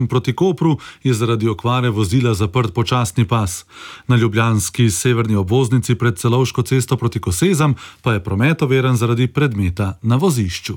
Proti Kopru je zaradi okvare vozila zaprt počasni pas. Na ljubljanski severni obvoznici pred Celovško cesto proti Kosezam pa je promet overen zaradi predmeta na vozišču.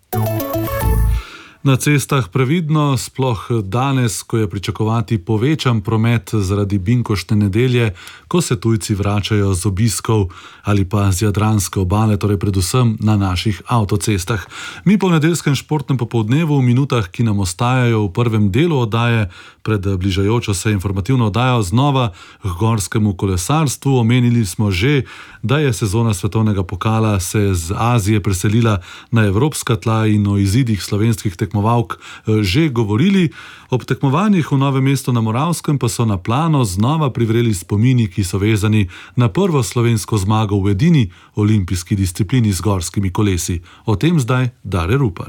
Na cestah previdno, sploh danes, ko je pričakovati povečan promet zaradi binkoštne nedelje, ko se tujci vračajo z obiskov ali pa z jadranske obale, torej predvsem na naših avtocestah. Mi po nedeljskem športnem popoldnevu v minutah, ki nam ostajajo v prvem delu oddaje, pred bližajočo se informativno oddajo znova k gorskemu kolesarstvu. Omenili smo že, da je sezona svetovnega pokala se z Azije preselila na evropska tla in o izidih slovenskih tekmovalk že govorili. Ob tekmovanjih v Novem mestu na Moravskem pa so na plano znova privreli spomini, ki so vezani na prvo slovensko zmago v edini olimpijski disciplini z gorskimi kolesi. O tem zdaj Dare Rupar.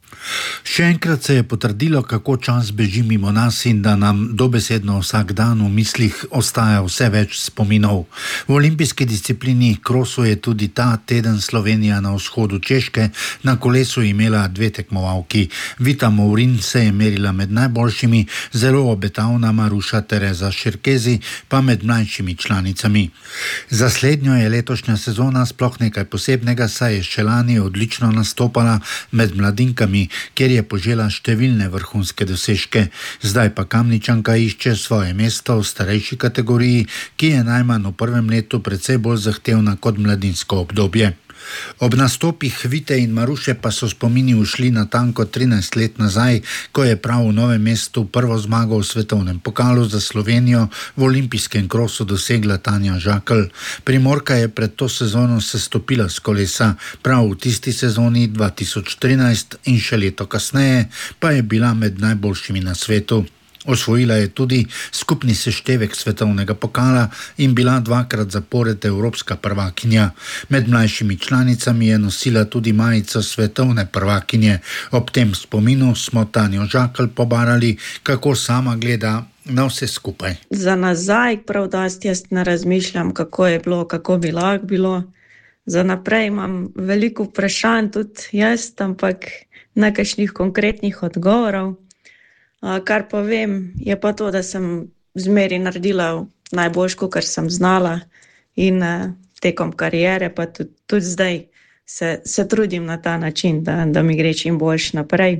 Še enkrat se je potrdilo, kako čas beži mimo nas in da nam dobesedno vsak dan v mislih ostaja vse več spominov. V olimpijski disciplini krosu je tudi ta teden Slovenija na vzhodu Češke na kolesu imela 2 tekmovalki. Vita Mourin se je merila med najboljšimi, zelo obetavna Maruša Tereza Šerkezi pa med mlajšimi članicami. Za slednjo je letošnja sezona sploh nekaj posebnega, saj je še lani odlično nastopala med mladinkami, kjer je požela številne vrhunske dosežke. Zdaj pa Kamničanka išče svoje mesto v starejši kategoriji, ki je najmanj v prvem letu precej bolj zahtevna kot mladinsko obdobje. Ob nastopih Vite in Maruše pa so spomini ušli na tanko 13 let nazaj, ko je prav v Novem mestu prvo zmago v svetovnem pokalu za Slovenijo v olimpijskem krosu dosegla Tanja Žakelj. Primorka je pred to sezono sestopila s kolesa, prav v tisti sezoni 2013 in še leto kasneje pa je bila med najboljšimi na svetu. Osvojila je tudi skupni seštevek svetovnega pokala in bila 2-krat zapored evropska prvakinja. Med mlajšimi članicami je nosila tudi majico svetovne prvakinje. Ob tem spominu smo Tanjo Žakelj pobarali, kako sama gleda na vse skupaj. Za nazaj prav dosti jaz ne razmišljam, kako je bilo, kako bi lahko bilo. Za naprej imam veliko vprašanj tudi jaz, ampak nekakšnih konkretnih odgovorov. Kar pa vem, je pa to, da sem zmeri naredila najboljško, kar sem znala in tekom kariere, pa tudi zdaj se trudim na ta način, da mi gre čim boljše naprej.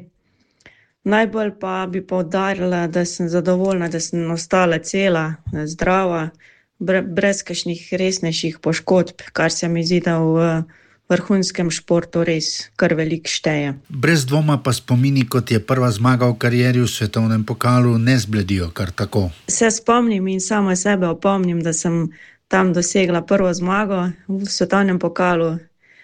Najbolj pa bi poudarila, da sem zadovoljna, da sem ostala cela, zdrava, brez kakšnih resnejših poškodb, kar se mi zdi, da v vrhunskem športu res kar veliko šteje. Brez dvoma pa spomini, kot je prva zmaga v karieri v svetovnem pokalu, ne zbledijo kar tako. Se spomnim in sama sebe opomnim, da sem tam dosegla prvo zmago v svetovnem pokalu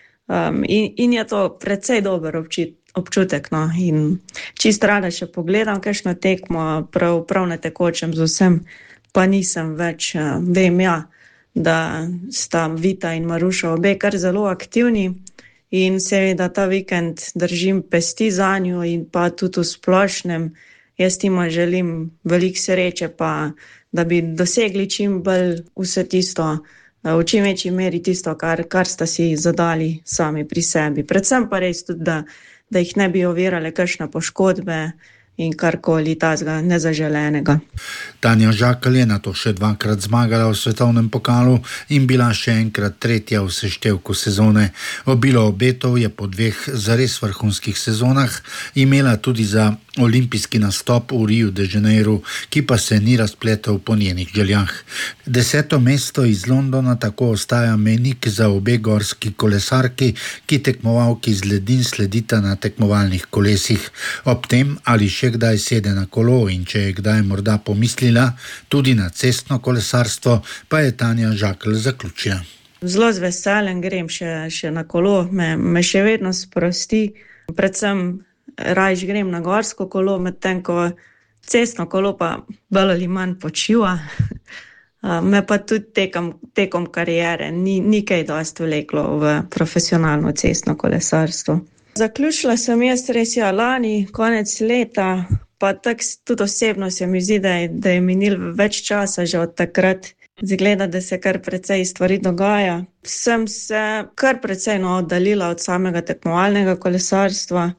in je to precej dober občutek. No. In čisto rada še pogledam kakšno tekmo, prav na tekočem z vsem, pa nisem več, vem da sta Vita in Maruša obe kar zelo aktivni in seveda ta vikend držim pesti zanju in pa tudi v splošnem. Jaz tima želim veliko sreče, pa da bi dosegli čim bolj vse tisto, v čim večji meri tisto, kar sta si zadali sami pri sebi. Predvsem pa res tudi, da jih ne bi ovirale kakšne poškodbe in karkoli tazga nezaželenega. Tanja Žakelj je nato še 2-krat zmagala v svetovnem pokalu in bila še enkrat 3. v seštevku sezone. Obilo obetov je po 2 zares vrhunskih sezonah imela tudi za olimpijski nastop v Riu de Janeiro, ki pa se ni razpletel po njenih željah. 10. mesto iz Londona tako ostaja mejnik za obe gorski kolesarki, ki tekmovalki z ledin sledita na tekmovalnih kolesih. Ob tem, ali še kdaj sede na kolo in če je kdaj morda pomislila tudi na cestno kolesarstvo, pa je Tanja Žakelj zaključila. Zelo z veseljem grem še na kolo, me še vedno sprosti, predvsem rajš grem na gorsko kolo, medtem ko cestno kolo pa bolj ali manj počiva. Me pa tudi tekom kariere ni kaj dosti vleklo v profesionalno cestno kolesarstvo. Zaključila sem jaz res lani, konec leta, pa tako tudi osebno se mi zdi, da je minilo več časa že od takrat. Zgleda, da se kar precej stvari dogaja. Sem se kar precej oddaljila od samega tekmovalnega kolesarstva.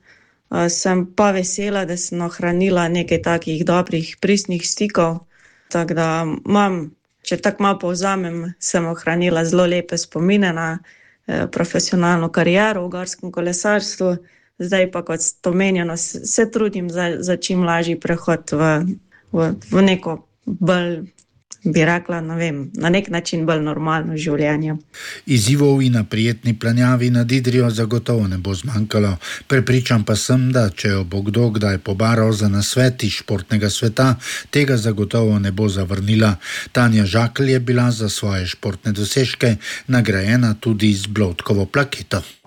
Sem pa vesela, da sem ohranila nekaj takih dobrih, pristnih stikov. Tako da če tako malo povzamem, sem ohranila zelo lepe spomine na profesionalno kariero v gorskem kolesarstvu. Zdaj pa, kot omenjeno, se trudim za čim lažji prehod v neko bolj, bi rekla, na nek način bolj normalno življenje. Izzivov in na prijetni planjavi nad Idrijo zagotovo ne bo zmanjkalo. Prepričan pa sem, da če jo bo kdo kdaj pobaral za nasvet iz športnega sveta, tega zagotovo ne bo zavrnila. Tanja Žakelj je bila za svoje športne dosežke nagrajena tudi z Bloudkovo plaketo.